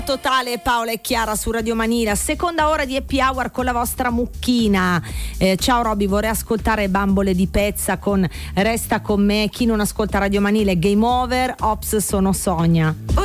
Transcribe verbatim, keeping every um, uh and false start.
Totale, Paola e Chiara su Radio Manila, seconda ora di Happy Hour con la vostra mucchina. Eh, ciao Robby, vorrei ascoltare Bambole di Pezza con Resta con me. Chi non ascolta Radio Manila è game over. Ops, sono Sonia.